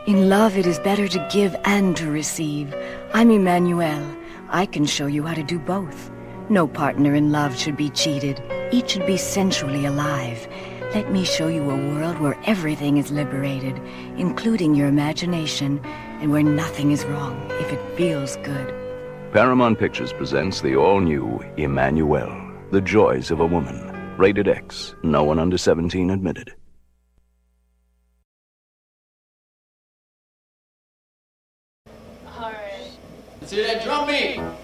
In love, it is better to give and to receive. I'm Emmanuel. I can show you how to do both. No partner in love should be cheated. Each should be sensually alive. Let me show you a world where everything is liberated, including your imagination, and where nothing is wrong if it feels good. Paramount Pictures presents the all-new Emmanuel, The Joys of a Woman. Rated X. No one under 17 admitted. Alright. See that drum beat?